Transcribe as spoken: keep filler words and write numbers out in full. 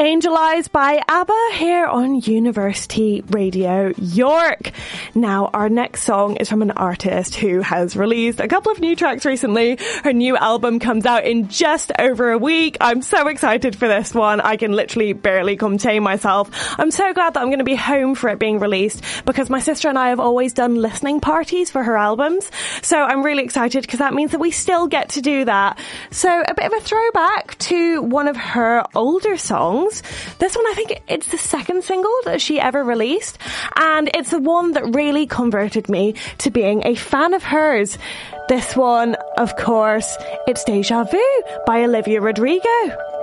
Angel Eyes by ABBA here on University Radio York. Now, our next song is from an artist who has released a couple of new tracks recently. Her new album comes out in just over a week. I'm so excited for this one. I can literally barely contain myself. I'm so glad that I'm going to be home for it being released because my sister and I have always done listening parties for her albums. So I'm really excited because that means that we still get to do that. So a bit of a throwback to one of her older songs. This one, I think it's the second single that she ever released, and it's the one that really converted me to being a fan of hers. This one, of course, it's Deja Vu by Olivia Rodrigo.